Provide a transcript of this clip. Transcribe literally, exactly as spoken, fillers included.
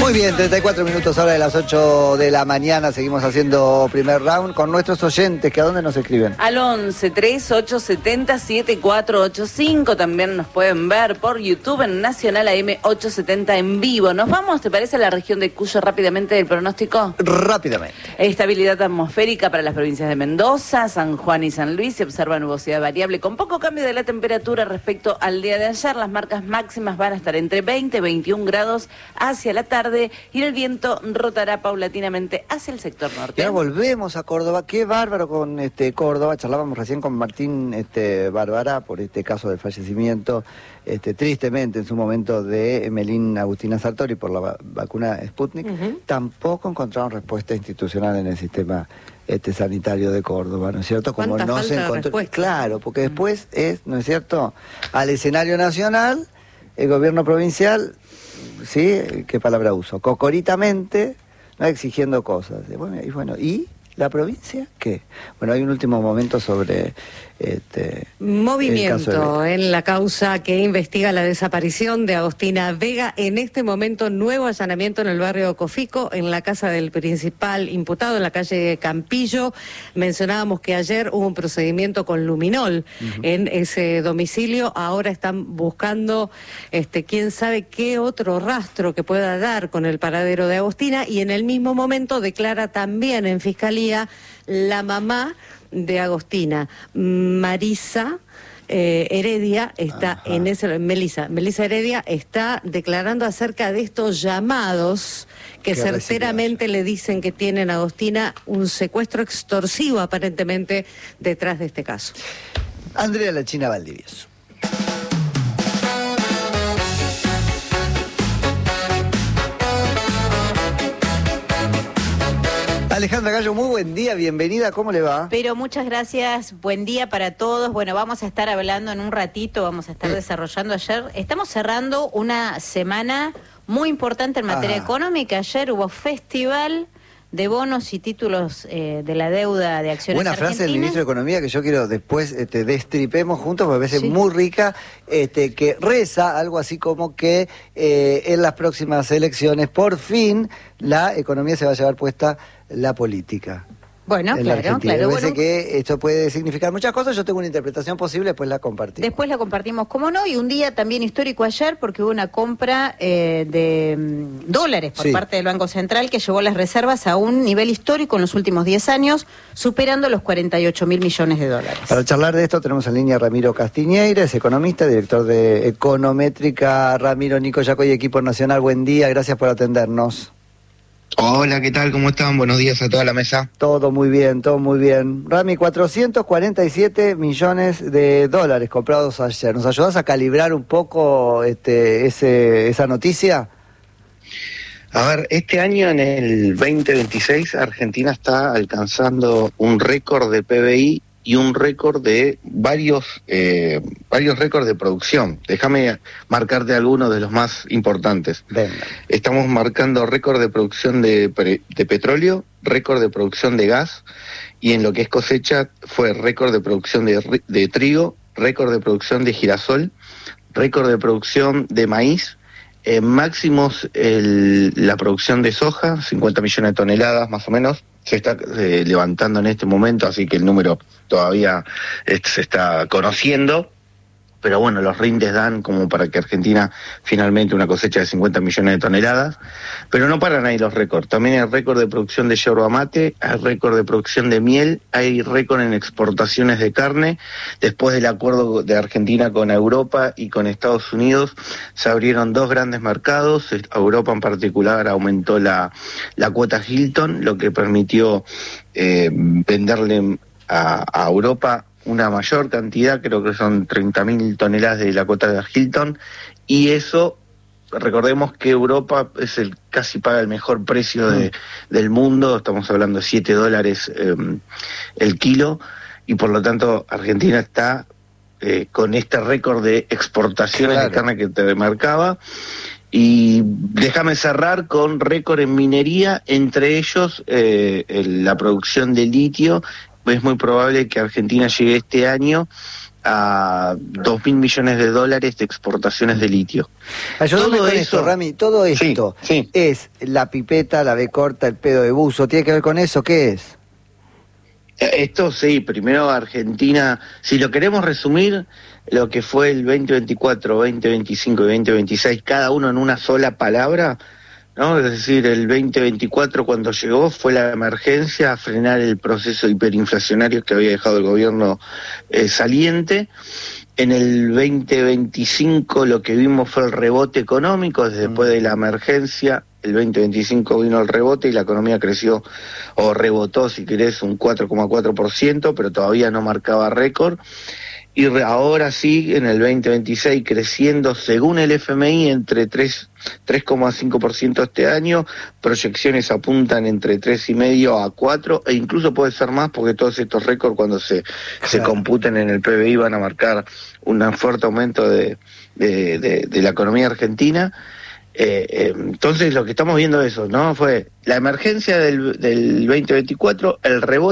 Muy bien, treinta y cuatro minutos ahora de las ocho de la mañana. Seguimos haciendo primer round con nuestros oyentes, que a dónde nos escriben. Al once, treinta y ocho, setenta, setenta y cuatro ochenta y cinco. También nos pueden ver por YouTube en Nacional A M ochocientos setenta en vivo. Nos vamos, ¿te parece, a la región de Cuyo rápidamente del pronóstico? Rápidamente. Estabilidad atmosférica para las provincias de Mendoza, San Juan y San Luis. Se observa nubosidad variable con poco cambio de la temperatura respecto al día de ayer. Las marcas máximas van a estar entre veinte y veintiún grados hacia la tarde. Y el viento rotará paulatinamente hacia el sector norte. Ya volvemos a Córdoba. Qué bárbaro con este Córdoba. Charlábamos recién con Martín este, Bárbara por este caso del fallecimiento, este, tristemente en su momento, de Emelín Agustina Sartori por la va vacuna Sputnik. Uh-huh. Tampoco encontraron respuesta institucional en el sistema este, sanitario de Córdoba, ¿no es cierto? Como no se encontró. Claro, porque después es, ¿no es cierto?, al escenario nacional, el gobierno provincial, ¿sí? ¿Qué palabra uso? Cocoritamente, ¿no?, exigiendo cosas. Bueno, y bueno, ¿y la provincia qué? Bueno, hay un último momento sobre este movimiento en la causa que investiga la desaparición de Agostina Vega. En este momento, nuevo allanamiento en el barrio Cofico, en la casa del principal imputado, en la calle Campillo. Mencionábamos que ayer hubo un procedimiento con luminol uh-huh. en ese domicilio. Ahora están buscando este quién sabe qué otro rastro que pueda dar con el paradero de Agostina, y en el mismo momento declara también en fiscalía la mamá de Agostina, Marisa eh, Heredia, está Ajá. en ese, Melisa, Melisa Heredia está declarando acerca de estos llamados que certeramente le dicen que tienen a Agostina un secuestro extorsivo aparentemente detrás de este caso. Andrea La China Valdivieso. Alejandra Gallo, muy buen día, bienvenida, ¿cómo le va? Pero muchas gracias, buen día para todos. Bueno, vamos a estar hablando en un ratito, vamos a estar desarrollando ayer. Estamos cerrando una semana muy importante en materia ah. económica. Ayer hubo festival de bonos y títulos eh, de la deuda de acciones Buena argentinas. Frase del ministro de Economía que yo quiero después este, destripemos juntos porque me parece sí. muy rica, este, que reza algo así como que eh, en las próximas elecciones por fin la economía se va a llevar puesta la política. Bueno, claro, claro. Me parece bueno, que esto puede significar muchas cosas. Yo tengo una interpretación posible, después la compartimos. Después la compartimos, como no, y un día también histórico ayer, porque hubo una compra eh, de mm, dólares por sí. parte del Banco Central que llevó las reservas a un nivel histórico en los últimos diez años, superando los cuarenta y ocho mil millones de dólares. Para charlar de esto tenemos en línea a Ramiro Castiñeira, es economista, director de Econométrica. Ramiro, Nico Yacoy, equipo nacional, buen día, gracias por atendernos. Hola, ¿qué tal? ¿Cómo están? Buenos días a toda la mesa. Todo muy bien, todo muy bien. Rami, cuatrocientos cuarenta y siete millones de dólares comprados ayer. ¿Nos ayudas a calibrar un poco este, ese, esa noticia? A ver, este año, en el veinte veintiséis, Argentina está alcanzando un récord de P B I y un récord de varios eh, varios récords de producción. Déjame marcarte algunos de los más importantes. Venga. Estamos marcando récord de producción de, de petróleo, récord de producción de gas, y en lo que es cosecha fue récord de producción de, de trigo, récord de producción de girasol, récord de producción de maíz, eh, máximos el, la producción de soja, cincuenta millones de toneladas más o menos. Se está eh, levantando en este momento, así que el número todavía eh, se está conociendo, pero bueno, los rindes dan como para que Argentina finalmente una cosecha de cincuenta millones de toneladas, pero no paran ahí los récords. También hay récord de producción de yerba mate, hay récord de producción de miel, hay récord en exportaciones de carne. Después del acuerdo de Argentina con Europa y con Estados Unidos, se abrieron dos grandes mercados. Europa en particular aumentó la, la cuota Hilton, lo que permitió eh, venderle a, a Europa una mayor cantidad, creo que son treinta mil toneladas de la cuota de Hilton, y eso, recordemos que Europa es el casi paga el mejor precio de, del mundo, estamos hablando de siete dólares eh, el kilo, y por lo tanto Argentina está eh, con este récord de exportaciones claro. de carne que te marcaba. Y déjame cerrar con récord en minería, entre ellos eh, la producción de litio. Es muy probable que Argentina llegue este año a dos mil millones de dólares de exportaciones de litio. Ayúdame Todo con eso- esto, Rami. Todo esto Sí, sí. es la pipeta, la B corta, el pedo de buzo. ¿Tiene que ver con eso? ¿Qué es? Esto sí, primero Argentina, si lo queremos resumir, lo que fue el veinte veinticuatro, veinte veinticinco y veinte veintiséis, cada uno en una sola palabra, ¿no? Es decir, el veinte veinticuatro cuando llegó fue la emergencia a frenar el proceso hiperinflacionario que había dejado el gobierno eh, saliente. En el veinte veinticinco lo que vimos fue el rebote económico, después de la emergencia. El veinte veinticinco vino el rebote y la economía creció, o rebotó, si querés, un cuatro coma cuatro por ciento, pero todavía no marcaba récord. Y re- ahora sí, en el veinte veintiséis, creciendo, según el F M I, entre tres coma cinco por ciento este año. Proyecciones apuntan entre tres coma cinco a cuatro, e incluso puede ser más, porque todos estos récords, cuando se, se Claro. computen en el P B I, van a marcar un fuerte aumento de, de, de, de la economía argentina. Eh, eh, entonces lo que estamos viendo eso, ¿no? Fue la emergencia del, del veinte veinticuatro, el rebote